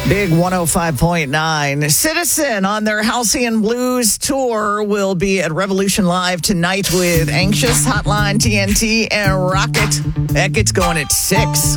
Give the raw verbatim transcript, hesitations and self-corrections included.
Big one oh five point nine. Citizen on their Halcyon Blues tour will be at Revolution Live tonight with Anxious, Hotline, T N T, and Rocket. That gets going at six.